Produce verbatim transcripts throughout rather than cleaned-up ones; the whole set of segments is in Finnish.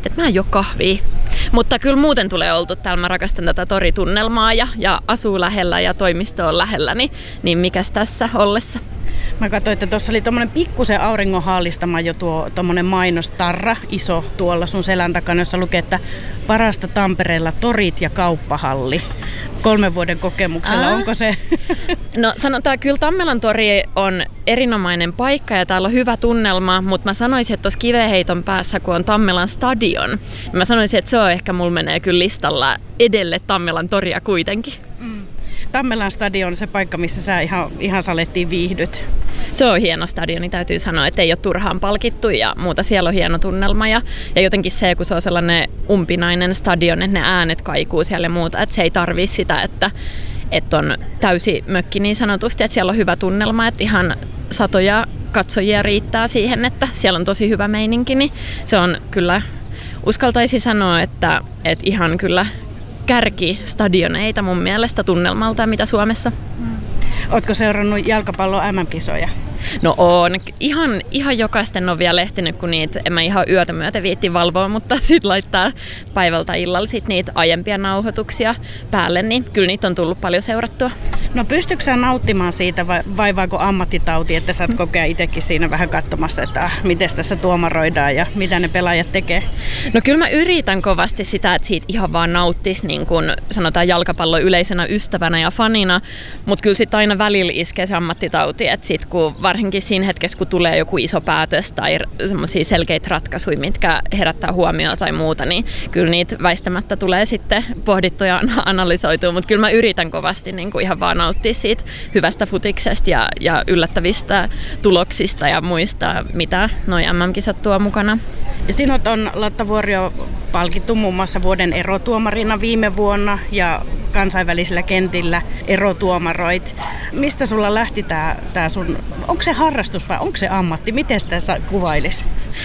että mä en juo kahvia. Mutta kyllä muuten tulee oltu täällä. Mä rakastan tätä toritunnelmaa ja, ja asuu lähellä ja toimisto on lähellä, niin, niin mikäs tässä ollessa? Mä katsoin, että tuossa oli tommonen pikkusen auringon haallistama jo tuo tommonen mainostarra, iso tuolla sun selän takana, jossa lukee, että parasta Tampereella torit ja kauppahalli. Kolmen vuoden kokemuksella, Aa. onko se? No sanotaan, kyllä Tammelan tori on erinomainen paikka ja täällä on hyvä tunnelma, mutta mä sanoisin, että tuossa Kiveheiton päässä, kun on Tammelan stadion, niin mä sanoisin, että se on ehkä, mulla menee kyllä listalla edelle Tammelan toria kuitenkin. Mm. Tammelan stadion on se paikka, missä sä ihan, ihan salettiin viihdyt. Se on hieno stadioni, täytyy sanoa, että ei ole turhaan palkittu ja muuta. Siellä on hieno tunnelma ja, ja jotenkin se, kun se on sellainen umpinainen stadion, että ne äänet kaikuu siellä ja muuta, että se ei tarvii sitä, että, että on täysi mökki niin sanotusti, että siellä on hyvä tunnelma, että ihan satoja katsojia riittää siihen, että siellä on tosi hyvä meininki, niin se on kyllä, uskaltaisi sanoa, että, että ihan kyllä kärkistadioneita mun mielestä tunnelmalta, mitä Suomessa. Ootko seurannut jalkapallon M M-kisoja? No on. Ihan, ihan jokaisten on vielä ehtinyt, kun niitä, en mä ihan yötä myötä viitti valvoa, mutta sit laittaa päivältä illalla sit niitä aiempia nauhoituksia päälle, niin kyllä niitä on tullut paljon seurattua. No pystytkö sä nauttimaan siitä vai vaivaako ammattitauti, että sä oot kokea itsekin siinä vähän katsomassa, että ah, miten tässä tuomaroidaan ja mitä ne pelaajat tekee? No kyllä mä yritän kovasti sitä, että siitä ihan vaan nauttisi niin kuin sanotaan jalkapallon yleisenä ystävänä ja fanina, mutta kyllä sit aina välillä iskee se ammattitauti, että sit kun varsinkin siinä hetkessä, kun tulee joku iso päätös tai semmoisia selkeitä ratkaisuja, mitkä herättää huomioon tai muuta, niin kyllä niitä väistämättä tulee sitten pohdittua ja analysoitua, mutta kyllä mä yritän kovasti niin kuin ihan vaan nauttia siitä hyvästä futiksesta ja, ja yllättävistä tuloksista ja muista, mitä noi M M-kisat tuo mukana. Ja sinut on, Lotta Vuorio, palkittu muun muassa vuoden erotuomarina viime vuonna ja kansainvälisillä kentillä erotuomaroit. Mistä sulla lähti tää, tää sun, onko se harrastus vai onko se ammatti? Miten sitä sä kuvailisi?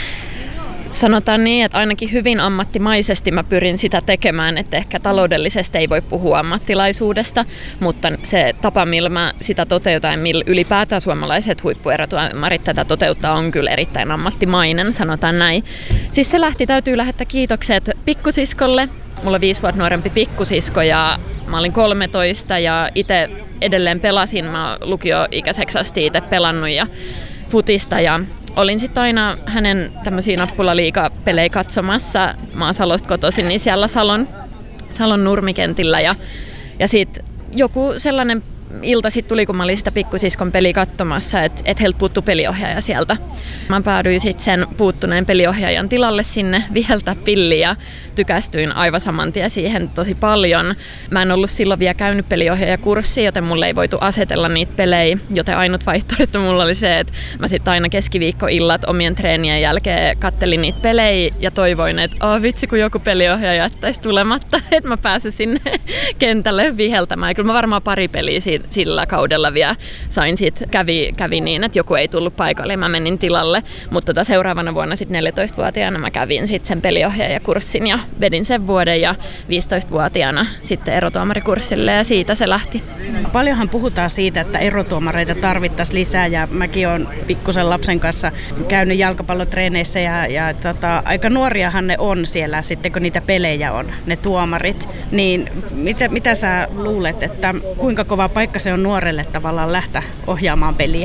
Sanotaan niin, että ainakin hyvin ammattimaisesti mä pyrin sitä tekemään, että ehkä taloudellisesti ei voi puhua ammattilaisuudesta, mutta se tapa, millä mä sitä toteutan ja millä ylipäätään suomalaiset huippuerotuomarit tätä toteuttaa, on kyllä erittäin ammattimainen, sanotaan näin. Siis se lähti, täytyy lähettää kiitokset pikkusiskolle. Mulla on viisi vuotta nuorempi pikkusisko ja mä olin kolmetoista ja itse edelleen pelasin. Mä oon lukioikäiseksi asti itse pelannut ja futista ja olin sitten aina hänen tämmöisiä nappulaliigapelejä katsomassa. Mä oon Salosta kotoisin, niin siellä Salon, Salon nurmikentillä ja, ja sitten joku sellainen ilta sitten tuli, kun mä olin sitä pikkusiskon peliä katsomassa, että et heiltä puuttui peliohjaaja sieltä. Mä päädyin sitten sen puuttuneen peliohjaajan tilalle sinne viheltä pilliin ja tykästyin aivan saman tien siihen tosi paljon. Mä en ollut silloin vielä käynyt peliohjaajakurssia, joten mulle ei voitu asetella niitä pelejä, joten ainut vaihtoehto mulla oli se, että mä sitten aina keskiviikkoillat omien treenien jälkeen kattelin niitä pelejä ja toivoin, että oh, vitsi kun joku peliohjaaja jättäisi tulematta, että mä pääsen sinne kentälle viheltämään. Ja kyllä mä varmaan pari peliä siinä sillä kaudella vielä sain siitä, kävi, kävi niin, että joku ei tullut paikalle ja mä menin tilalle, mutta tota seuraavana vuonna sitten neljätoistavuotiaana mä kävin sitten sen peliohjaajakurssin ja vedin sen vuoden ja viisitoistavuotiaana sitten erotuomarikurssille ja siitä se lähti. Paljonhan puhutaan siitä, että erotuomareita tarvittaisiin lisää ja mäkin olen pikkusen lapsen kanssa käynyt jalkapallotreeneissä ja, ja tota, aika nuoriahan ne on siellä sitten kun niitä pelejä on, ne tuomarit, niin mitä, mitä sä luulet, että kuinka kova paikka se on nuorelle tavallaan lähteä ohjaamaan peliä?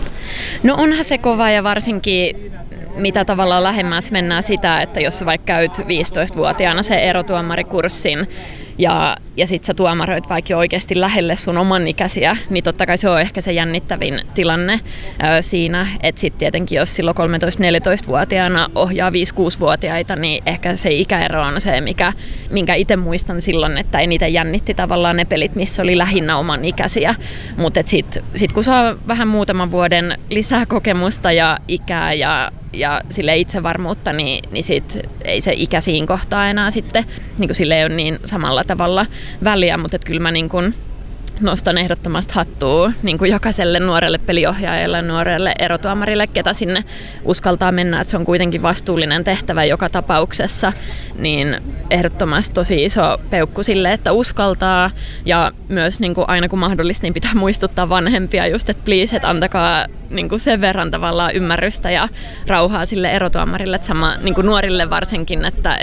No onhan se kova ja varsinkin mitä tavallaan lähemmäs mennään sitä, että jos sä vaikka käyt viisitoistavuotiaana se erotuomarikurssin ja, ja sit sä tuomaroit vaikka jo oikeasti lähelle sun oman ikäisiä, niin totta kai se on ehkä se jännittävin tilanne ää, siinä, että sit tietenkin jos silloin kolmetoista-neljätoistavuotiaana ohjaa viisi-kuusivuotiaita, niin ehkä se ikäero on se, mikä, minkä itse muistan silloin, että eniten jännitti tavallaan ne pelit, missä oli lähinnä oman ikäisiä, mutta sit, sit kun saa vähän muutaman vuoden lisää kokemusta ja ikää ja ja sille itsevarmuutta, niin, niin sit ei se ikä siinä kohtaa enää sitten, niin kuin sille ei ole niin samalla tavalla väliä, mutta kyllä mä niin kuin nostan ehdottomasti hattua niin kuin jokaiselle nuorelle peliohjaajalle, nuorelle erotuomarille, ketä sinne uskaltaa mennä, että se on kuitenkin vastuullinen tehtävä joka tapauksessa, niin ehdottomasti tosi iso peukku sille, että uskaltaa ja myös niin kuin aina kun mahdollista, niin pitää muistuttaa vanhempia just, että please, että antakaa niin kuin sen verran tavallaan ymmärrystä ja rauhaa sille erotuomarille, että sama niin kuin nuorille varsinkin, että